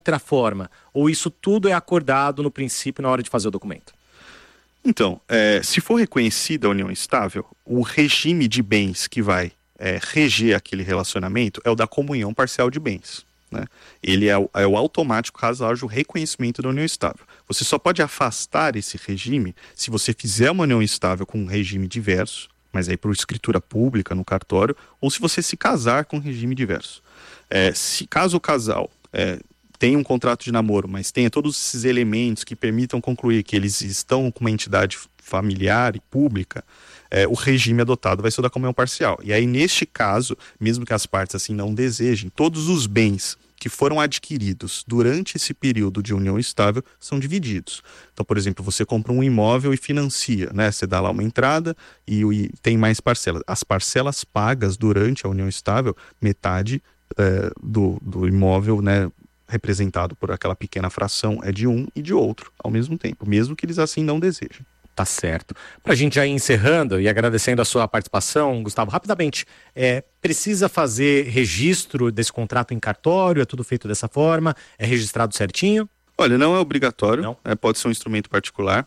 outra forma? Ou isso tudo é acordado no princípio na hora de fazer o documento? Então, se for reconhecida a união estável, o regime de bens que vai reger aquele relacionamento é o da comunhão parcial de bens, né? Ele é o automático caso haja o reconhecimento da união estável. Você só pode afastar esse regime se você fizer uma união estável com um regime diverso, mas aí por escritura pública no cartório, ou se você se casar com um regime diverso. Caso o casal tenha um contrato de namoro, mas tenha todos esses elementos que permitam concluir que eles estão com uma entidade familiar e pública, o regime adotado vai ser o da comunhão parcial. E aí, neste caso, mesmo que as partes assim não desejem, todos os bens que foram adquiridos durante esse período de união estável são divididos. Então, por exemplo, você compra um imóvel e financia, né? Você dá lá uma entrada e tem mais parcelas. As parcelas pagas durante a união estável, metade do imóvel, né, representado por aquela pequena fração é de um e de outro ao mesmo tempo, mesmo que eles assim não desejem. Tá certo. Pra gente já ir encerrando e agradecendo a sua participação, Gustavo, rapidamente, precisa fazer registro desse contrato em cartório? É tudo feito dessa forma? É registrado certinho? Olha, não é obrigatório, não? Pode ser um instrumento particular,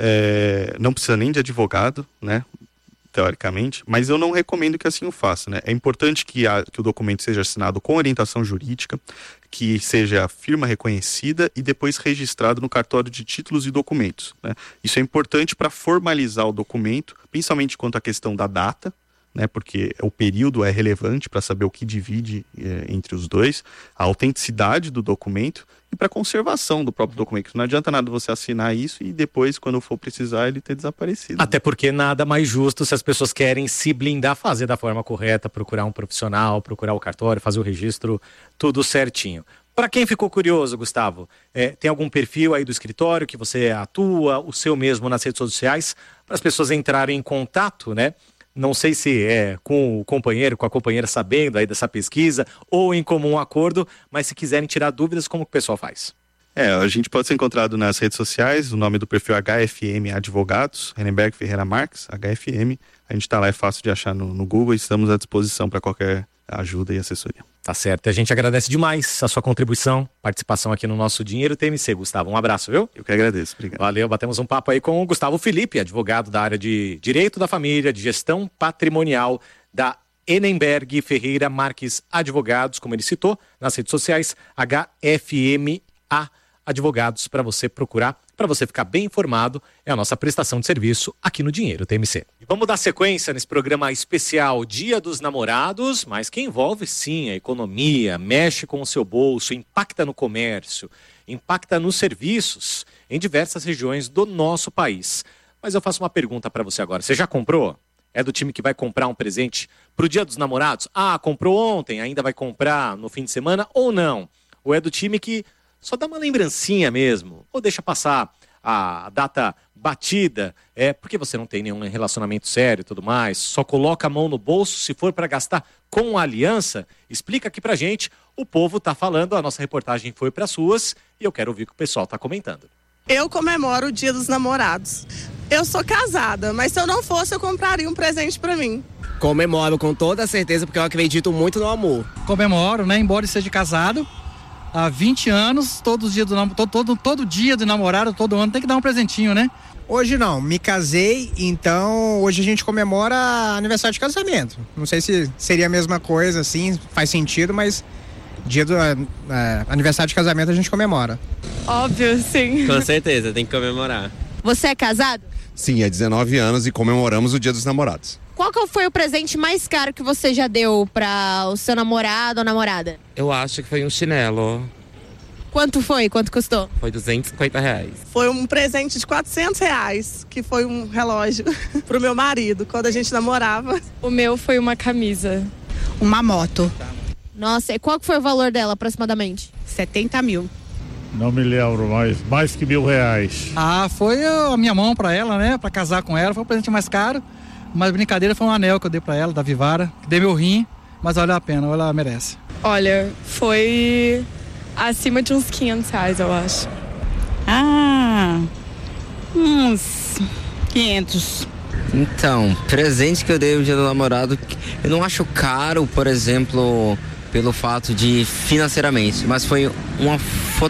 não precisa nem de advogado, né? Teoricamente, mas eu não recomendo que assim o faça, né? É importante que o documento seja assinado com orientação jurídica, que seja a firma reconhecida e depois registrado no cartório de títulos e documentos, né? Isso é importante para formalizar o documento, principalmente quanto à questão da data, né? Porque o período é relevante para saber o que divide entre os dois, a autenticidade do documento e para conservação do próprio documento. Não adianta nada você assinar isso e depois, quando for precisar, ele ter desaparecido. Até porque nada mais justo, se as pessoas querem se blindar, fazer da forma correta, procurar um profissional, procurar o cartório, fazer o registro, tudo certinho. Para quem ficou curioso, Gustavo, tem algum perfil aí do escritório que você atua, o seu mesmo nas redes sociais, para as pessoas entrarem em contato, né? Não sei se é com o companheiro, com a companheira sabendo aí dessa pesquisa ou em comum acordo, mas se quiserem tirar dúvidas, como que o pessoal faz? A gente pode ser encontrado nas redes sociais, o nome do perfil HFM Advogados, Renenberg Ferreira Marques, HFM. A gente está lá, é fácil de achar no Google e estamos à disposição para qualquer ajuda e assessoria. Tá certo, a gente agradece demais a sua contribuição, participação aqui no nosso Dinheiro TMC, Gustavo. Um abraço, viu? Eu que agradeço, obrigado. Valeu, batemos um papo aí com o Gustavo Felipe, advogado da área de Direito da Família, de Gestão Patrimonial da Renenberg Ferreira Marques Advogados, como ele citou, nas redes sociais, HFMA Advogados, para você procurar, para você ficar bem informado, é a nossa prestação de serviço aqui no Dinheiro TMC. E vamos dar sequência nesse programa especial Dia dos Namorados, mas que envolve sim a economia, mexe com o seu bolso, impacta no comércio, impacta nos serviços em diversas regiões do nosso país. Mas eu faço uma pergunta para você agora, você já comprou? É do time que vai comprar um presente para o Dia dos Namorados? Comprou ontem, ainda vai comprar no fim de semana ou não? Ou é do time que só dá uma lembrancinha mesmo, ou deixa passar a data batida, porque você não tem nenhum relacionamento sério e tudo mais, só coloca a mão no bolso se for para gastar com a aliança? Explica aqui pra gente, o povo tá falando, a nossa reportagem foi para suas e eu quero ouvir o que o pessoal tá comentando. Eu comemoro o Dia dos Namorados. Eu sou casada, mas se eu não fosse, eu compraria um presente para mim. Comemoro com toda certeza, porque eu acredito muito no amor. Comemoro, né? Embora eu seja casado há 20 anos, todo dia do namorado, todo ano tem que dar um presentinho, né? Hoje não, me casei, então hoje a gente comemora aniversário de casamento. Não sei se seria a mesma coisa, assim, faz sentido, mas dia do aniversário de casamento a gente comemora. Óbvio, sim. Com certeza, tem que comemorar. Você é casado? Sim, há 19 anos e comemoramos o Dia dos Namorados. Qual que foi o presente mais caro que você já deu para o seu namorado ou namorada? Eu acho que foi um chinelo. Quanto foi? Quanto custou? Foi R$250. Foi um presente de R$400, que foi um relógio pro meu marido, quando a gente namorava. O meu foi uma camisa. Uma moto. Nossa, e qual que foi o valor dela aproximadamente? 70 mil. Não me lembro, mas mais que R$1.000. Foi a minha mão para ela, né? Para casar com ela, foi o presente mais caro. Mas brincadeira, foi um anel que eu dei pra ela, da Vivara, que dei meu rim, mas olha a pena, ela merece. Olha, foi acima de uns R$500, eu acho. Uns 500. Então, presente que eu dei no Dia do Namorado, eu não acho caro, por exemplo, pelo fato de financeiramente, mas foi uma